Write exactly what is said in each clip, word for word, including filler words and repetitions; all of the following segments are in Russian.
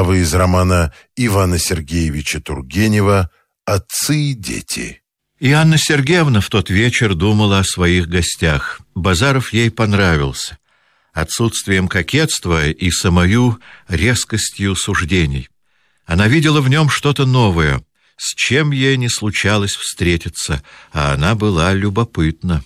Слова из романа Ивана Сергеевича Тургенева «Отцы и дети». И Анна Сергеевна в тот вечер думала о своих гостях. Базаров ей понравился отсутствием кокетства и самою резкостью суждений. Она видела в нем что-то новое, с чем ей не случалось встретиться, а она была любопытна.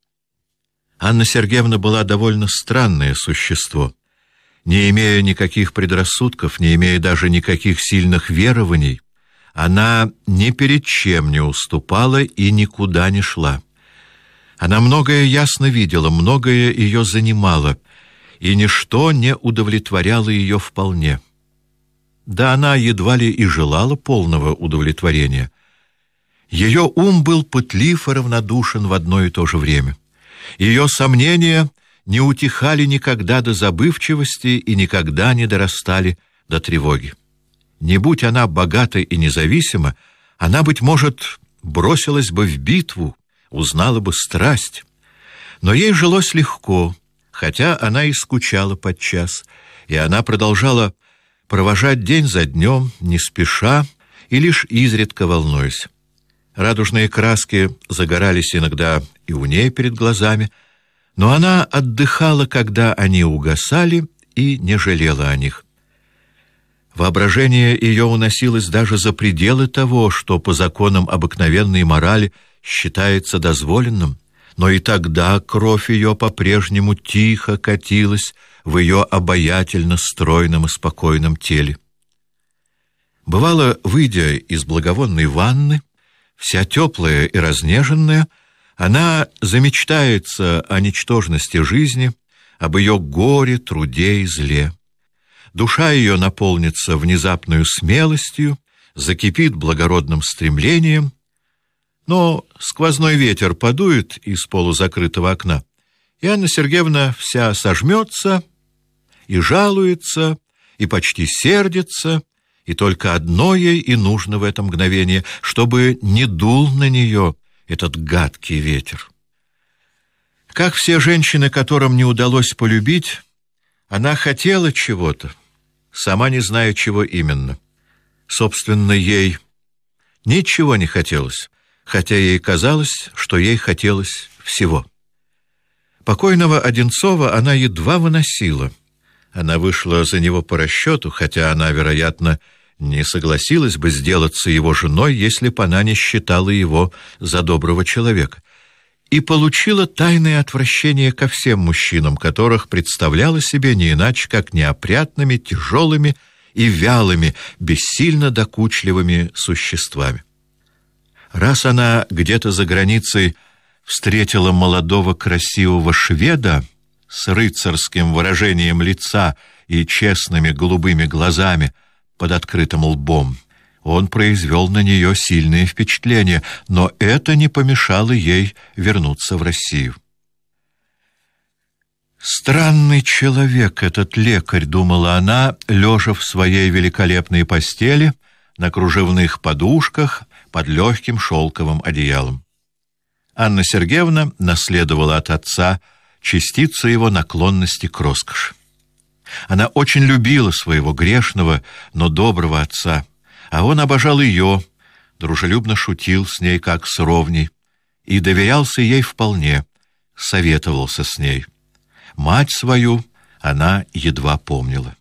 Анна Сергеевна была довольно странное существо. Не имея никаких предрассудков, не имея даже никаких сильных верований, она ни перед чем не уступала и никуда не шла. Она многое ясно видела, многое ее занимало, и ничто не удовлетворяло ее вполне. Да она едва ли и желала полного удовлетворения. Ее ум был пытлив и равнодушен в одно и то же время. Ее сомнения не утихали никогда до забывчивости и никогда не дорастали до тревоги. Не будь она богата и независима, она, быть может, бросилась бы в битву, узнала бы страсть. Но ей жилось легко, хотя она и скучала подчас, и она продолжала провожать день за днем, не спеша и лишь изредка волнуясь. Радужные краски загорались иногда и у ней перед глазами, но она отдыхала, когда они угасали, и не жалела о них. Воображение ее уносилось даже за пределы того, что по законам обыкновенной морали считается дозволенным, но и тогда кровь ее по-прежнему тихо катилась в ее обаятельно стройном и спокойном теле. Бывало, выйдя из благовонной ванны, вся теплая и разнеженная, она замечтается о ничтожности жизни, об ее горе, труде и зле. Душа ее наполнится внезапную смелостью, закипит благородным стремлением, но сквозной ветер подует из полузакрытого окна, и Анна Сергеевна вся сожмется и жалуется, и почти сердится, и только одно ей и нужно в это мгновение, чтобы не дул на нее этот гадкий ветер. Как все женщины, которым не удалось полюбить, она хотела чего-то, сама не зная, чего именно. Собственно, ей ничего не хотелось, хотя ей казалось, что ей хотелось всего. Покойного Одинцова она едва выносила. Она вышла за него по расчету, хотя она, вероятно, не согласилась бы сделаться его женой, если бы она не считала его за доброго человека, и получила тайное отвращение ко всем мужчинам, которых представляла себе не иначе, как неопрятными, тяжелыми и вялыми, бессильно докучливыми существами. Раз она где-то за границей встретила молодого красивого шведа с рыцарским выражением лица и честными голубыми глазами под открытым лбом, он произвел на нее сильное впечатление, но это не помешало ей вернуться в Россию. «Странный человек этот лекарь», — думала она, лежа в своей великолепной постели на кружевных подушках под легким шелковым одеялом. Анна Сергеевна наследовала от отца частицу его наклонности к роскоши. Она очень любила своего грешного, но доброго отца, а он обожал ее, дружелюбно шутил с ней, как с ровней, и доверялся ей вполне, советовался с ней. Мать свою она едва помнила.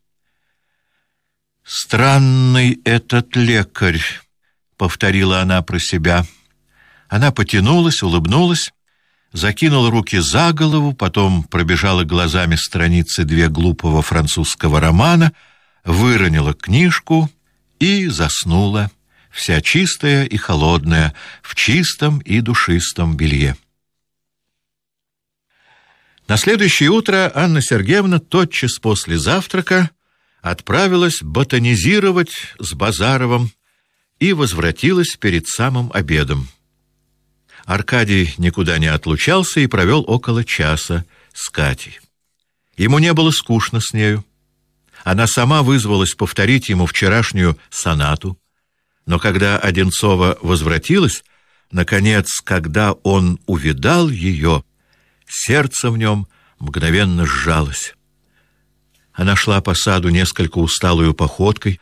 «Странный этот лекарь», — повторила она про себя. Она потянулась, улыбнулась, закинула руки за голову, потом пробежала глазами страницы две глупого французского романа, выронила книжку и заснула, вся чистая и холодная, в чистом и душистом белье. На следующее утро Анна Сергеевна тотчас после завтрака отправилась ботанизировать с Базаровым и возвратилась перед самым обедом. Аркадий никуда не отлучался и провел около часа с Катей. Ему не было скучно с нею. Она сама вызвалась повторить ему вчерашнюю сонату, но когда Одинцова возвратилась, наконец, когда он увидал ее, сердце в нем мгновенно сжалось. Она шла по саду несколько усталую походкой,